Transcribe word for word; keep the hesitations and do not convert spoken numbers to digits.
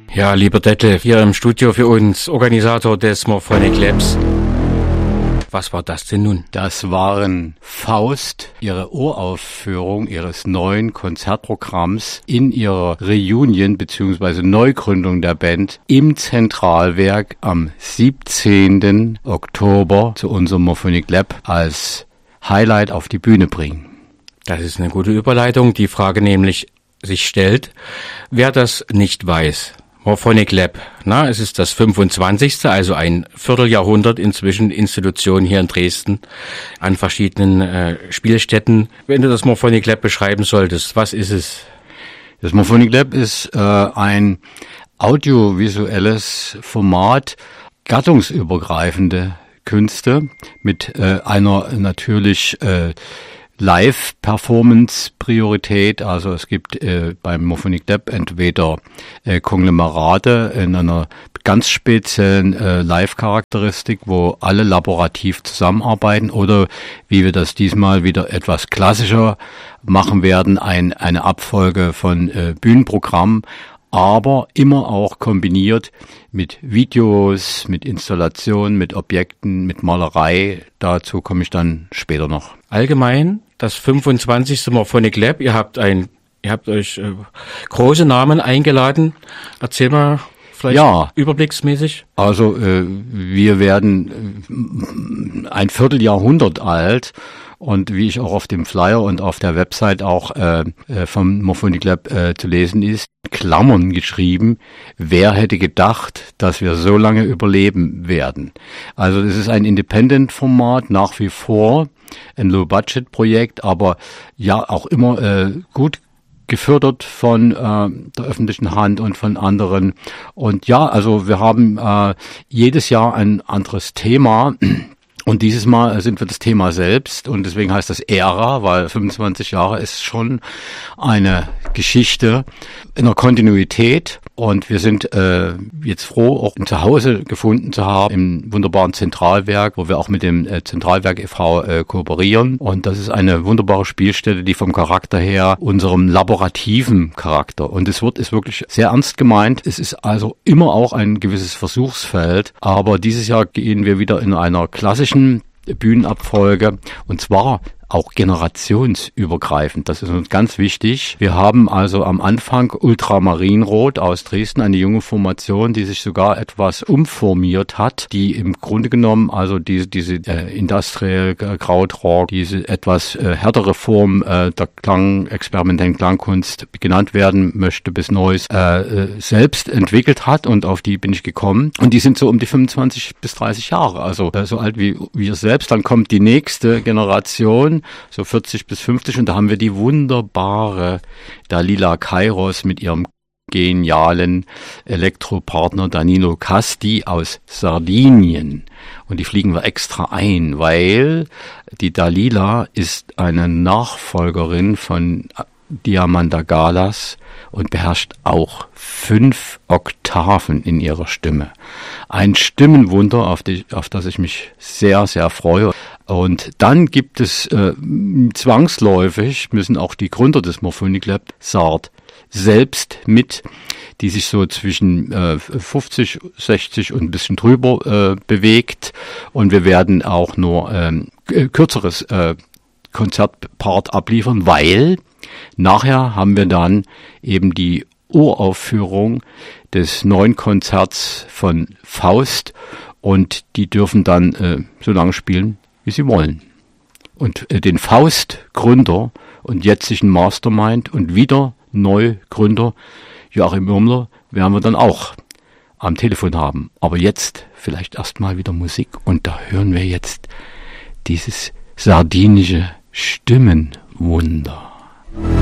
Ja, lieber Detlef, hier im Studio für uns, Organisator des Morphonic Labs. Was war das denn nun? Das waren Faust, ihre Uraufführung ihres neuen Konzertprogramms in ihrer Reunion bzw. Neugründung der Band im Zentralwerk am siebzehnten Oktober zu unserem Morphonic Lab als Highlight auf die Bühne bringen. Das ist eine gute Überleitung. Die Frage nämlich sich stellt, wer das nicht weiß. Morphonic Lab, na, es ist das fünfundzwanzigste, also ein Vierteljahrhundert inzwischen Institution hier in Dresden an verschiedenen äh, Spielstätten. Wenn du das Morphonic Lab beschreiben solltest, was ist es? Das Morphonic Lab ist äh, ein audiovisuelles Format, gattungsübergreifende Künste mit äh, einer natürlich äh, Live-Performance-Priorität, also es gibt äh, beim Morphonic Lab entweder äh, Konglomerate in einer ganz speziellen äh, Live-Charakteristik, wo alle laborativ zusammenarbeiten, oder wie wir das diesmal wieder etwas klassischer machen werden, ein, eine Abfolge von äh, Bühnenprogrammen, aber immer auch kombiniert mit Videos, mit Installationen, mit Objekten, mit Malerei. Dazu komme ich dann später noch. Allgemein das fünfundzwanzigste Morphonic Lab. Ihr habt ein, ihr habt euch äh, große Namen eingeladen. Erzähl mal vielleicht ja, überblicksmäßig. Also äh, wir werden äh, ein Vierteljahrhundert alt. Und wie ich auch auf dem Flyer und auf der Website auch äh, vom Morphonic Lab äh, zu lesen ist, Klammern geschrieben, wer hätte gedacht, dass wir so lange überleben werden. Also das ist ein Independent-Format nach wie vor, ein Low-Budget-Projekt, aber ja auch immer äh, gut gefördert von äh, der öffentlichen Hand und von anderen. Und ja, also wir haben äh, jedes Jahr ein anderes Thema. Und dieses Mal sind wir das Thema selbst, und deswegen heißt das Ära, weil fünfundzwanzig Jahre ist schon eine Geschichte in der Kontinuität, und wir sind äh, jetzt froh, auch ein Zuhause gefunden zu haben im wunderbaren Zentralwerk, wo wir auch mit dem äh, Zentralwerk e V äh, kooperieren, und das ist eine wunderbare Spielstätte, die vom Charakter her unserem laborativen Charakter, und das Wort ist wirklich sehr ernst gemeint, es ist also immer auch ein gewisses Versuchsfeld, aber dieses Jahr gehen wir wieder in einer klassischen Bühnenabfolge, und zwar auch generationsübergreifend. Das ist uns ganz wichtig. Wir haben also am Anfang Ultramarinrot aus Dresden, eine junge Formation, die sich sogar etwas umformiert hat, die im Grunde genommen also diese diese äh, Industrial äh, Krautrock, diese etwas äh, härtere Form äh, der Klang, experimentellen Klangkunst genannt werden möchte, bis Neues äh, selbst entwickelt hat, und auf die bin ich gekommen. Und die sind so um die fünfundzwanzig bis dreißig Jahre, also äh, so alt wie wir selbst. Dann kommt die nächste Generation, so vierzig bis fünfzig, und da haben wir die wunderbare Dalila Kairos mit ihrem genialen Elektropartner Danilo Casti aus Sardinien. Und die fliegen wir extra ein, weil die Dalila ist eine Nachfolgerin von Diamanda Galas und beherrscht auch fünf Oktaven in ihrer Stimme. Ein Stimmenwunder, auf, die, auf das ich mich sehr, sehr freue. Und dann gibt es äh, zwangsläufig, müssen auch die Gründer des Morphonic Lab, Sard, selbst mit, die sich so zwischen äh, fünfzig, sechzig und ein bisschen drüber äh, bewegt. Und wir werden auch nur ähm, kürzeres äh, Konzertpart abliefern, weil nachher haben wir dann eben die Uraufführung des neuen Konzerts von Faust, und die dürfen dann äh, so lange spielen, wie sie wollen. Und äh, den Faust-Gründer und jetzigen Mastermind und wieder Neugründer Joachim Irmler werden wir dann auch am Telefon haben. Aber jetzt vielleicht erstmal wieder Musik, und da hören wir jetzt dieses sardinische Stimmenwunder.